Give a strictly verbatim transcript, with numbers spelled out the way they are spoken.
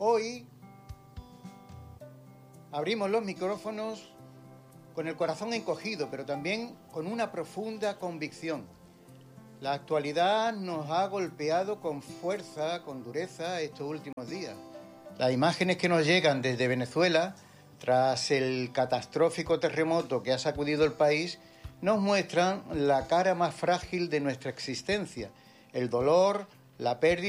Hoy abrimos los micrófonos con el corazón encogido, pero también con una profunda convicción. La actualidad nos ha golpeado con fuerza, con dureza estos últimos días. Las imágenes que nos llegan desde Venezuela, tras el catastrófico terremoto que ha sacudido el país, nos muestran la cara más frágil de nuestra existencia, el dolor, la pérdida